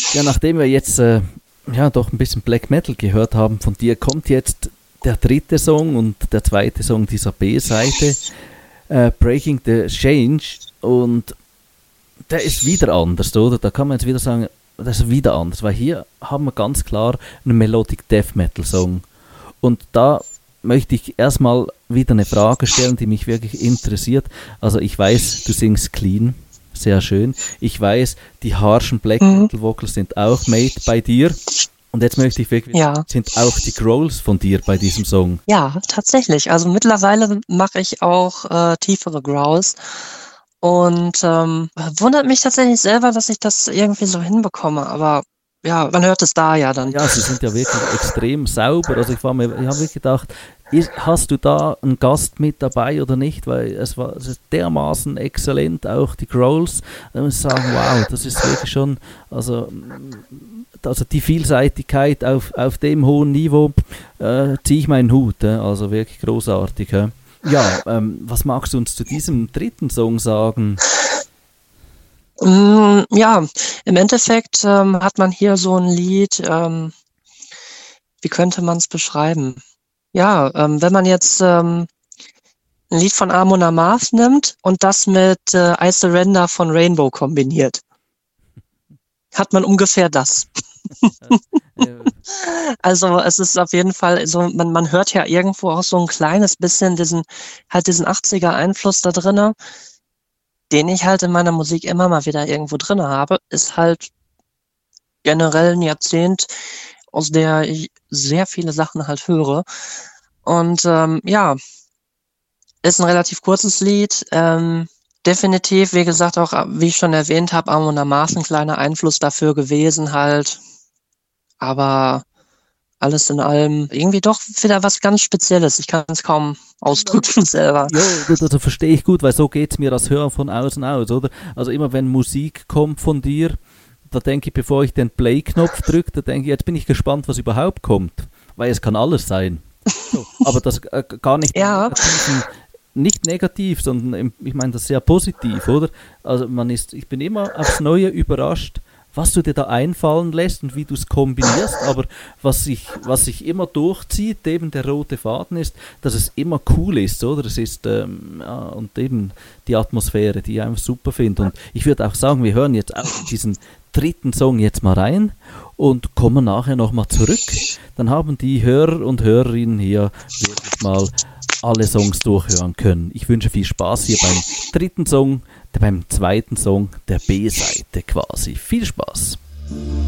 Ja, nachdem wir jetzt doch ein bisschen Black Metal gehört haben von dir, kommt jetzt der dritte Song und der zweite Song dieser B-Seite, Breaking the Change, und der ist wieder anders, oder? Da kann man jetzt wieder sagen, das ist wieder anders, weil hier haben wir ganz klar einen Melodic Death Metal Song. Und da möchte ich erstmal wieder eine Frage stellen, die mich wirklich interessiert. Also ich weiß, du singst clean, sehr schön. Ich weiß, die harschen Black Metal Vocals sind auch made bei dir. Und jetzt möchte ich wirklich, sind auch die Growls von dir bei diesem Song? Ja, tatsächlich. Also mittlerweile mache ich auch tiefere Growls. Und wundert mich tatsächlich selber, dass ich das irgendwie so hinbekomme. Aber ja, man hört es da ja dann. Ja, sie sind ja wirklich extrem sauber. Also ich habe wirklich gedacht, hast du da einen Gast mit dabei oder nicht? Weil es ist dermaßen exzellent, auch die Growls. Da muss ich sagen, wow, das ist wirklich schon, also die Vielseitigkeit auf dem hohen Niveau, ziehe ich meinen Hut. Also wirklich großartig. Ja, was magst du uns zu diesem dritten Song sagen? Ja, im Endeffekt hat man hier so ein Lied, wie könnte man es beschreiben? Ja, wenn man jetzt ein Lied von Amon Amarth nimmt und das mit I Surrender von Rainbow kombiniert, hat man ungefähr das. Also es ist auf jeden Fall so, man hört ja irgendwo auch so ein kleines bisschen diesen 80er Einfluss da drinne, den ich halt in meiner Musik immer mal wieder irgendwo drinne habe, ist halt generell ein Jahrzehnt, aus der ich sehr viele Sachen halt höre. Und ja, ist ein relativ kurzes Lied. Definitiv, wie gesagt, auch, wie ich schon erwähnt habe, Amon Amarth ein kleiner Einfluss dafür gewesen halt. Aber alles in allem irgendwie doch wieder was ganz Spezielles. Ich kann es kaum ausdrücken selber. Ja, das verstehe ich gut, weil so geht es mir als Hörer von außen aus, oder? Also immer wenn Musik kommt von dir, da denke ich, bevor ich den Play-Knopf drücke, da denke ich, jetzt bin ich gespannt, was überhaupt kommt. Weil es kann alles sein. So, aber das gar nicht, nicht negativ, sondern ich meine das sehr positiv, oder? Also ich bin immer aufs Neue überrascht, was du dir da einfallen lässt und wie du es kombinierst, aber was sich immer durchzieht, eben der rote Faden ist, dass es immer cool ist, oder? Es ist, und eben die Atmosphäre, die ich einfach super finde. Und ich würde auch sagen, wir hören jetzt auch diesen dritten Song jetzt mal rein und kommen nachher nochmal zurück. Dann haben die Hörer und Hörerinnen hier wirklich mal alle Songs durchhören können. Ich wünsche viel Spaß hier beim dritten Song, beim zweiten Song der B-Seite quasi. Viel Spaß!